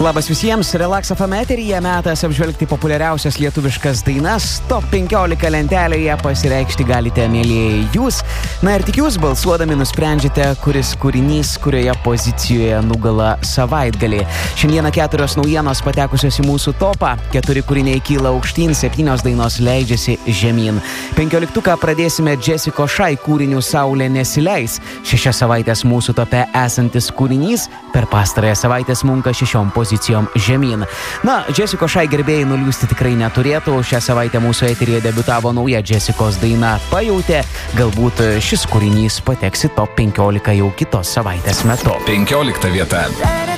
Labas visiems, Relax FM eteryje metas apžvelgti populiariausias lietuviškas dainas. Top 15 lentelėje pasireikšti galite, mėlyjeji, jūs. Na ir tik jūs balsuodami nusprendžiate, kuris kūrinys, kurioje pozicijoje nugala savaitgalį. Šiandieną 4 naujienos patekusios į mūsų topą, 4 kūriniai kyla aukštyn, 7 dainos leidžiasi žemyn. 15 pradėsime Jessica Shy kūriniu Saulė nesileis. 6 savaitės mūsų tope esantis kūrinys per pastarąją savaitę smunka 6 pozicijom žemyn. Na, Jessica Shy gerbėjai nuliūsti tikrai neturėtų. Šią savaitę mūsų eteryje debiutavo nauja Jessicos daina Pajautė. Galbūt šis kūrinys pateks į top 15 jau kitos savaitės metu. 15 vieta.